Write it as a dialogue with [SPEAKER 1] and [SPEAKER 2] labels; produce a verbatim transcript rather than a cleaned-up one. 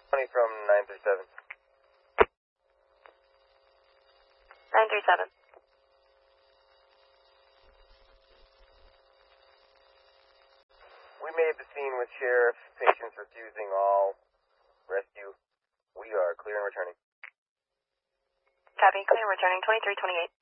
[SPEAKER 1] twenty from nine three seven.
[SPEAKER 2] nine three seven.
[SPEAKER 1] We made the scene with sheriff, patients refusing all rescue. We are clear and returning.
[SPEAKER 2] Copy, clear and returning twenty-three twenty-eight.